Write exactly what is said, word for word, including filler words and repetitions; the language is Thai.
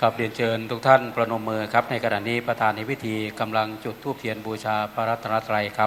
กับเรียนเชิญทุกท่านประนมมือครับในขณะนี้ประธานในพิธีกำลังจุดธูปเทียนบูชาพระรัตนตรัยครับ